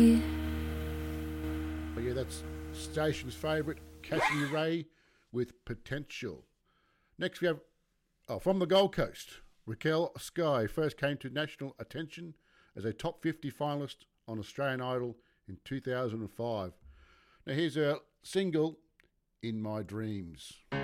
But yeah, that's station's favourite, Cassie Ray with Potential. Next we have, from the Gold Coast, Raquel Sky first came to national attention as a top 50 finalist on Australian Idol in 2005. Now here's her single, In My Dreams.